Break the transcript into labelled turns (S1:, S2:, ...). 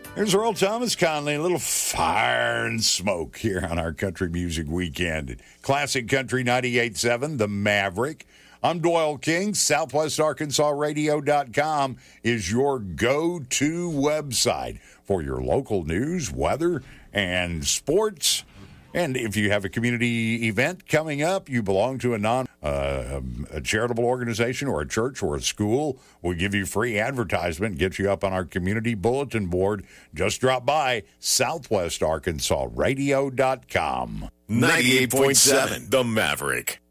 S1: Here's Earl Thomas Conley, a little fire and smoke here on our Country Music Weekend. Classic Country 98.7, The Maverick. I'm Doyle King. SouthwestArkansasRadio.com is your go-to website for your local news, weather, and sports. And if you have a community event coming up, you belong to a charitable organization or a church or a school, we'll give you free advertisement, get you up on our community bulletin board. Just drop by SouthwestArkansasRadio.com.
S2: 98.7, The Maverick.